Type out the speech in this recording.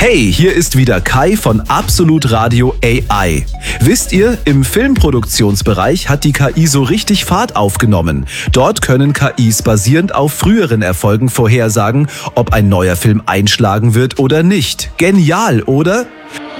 Hey, hier ist wieder Kai von Absolut Radio AI. Wisst ihr, im Filmproduktionsbereich hat die KI so richtig Fahrt aufgenommen. Dort können KIs basierend auf früheren Erfolgen vorhersagen, ob ein neuer Film einschlagen wird oder nicht. Genial, oder?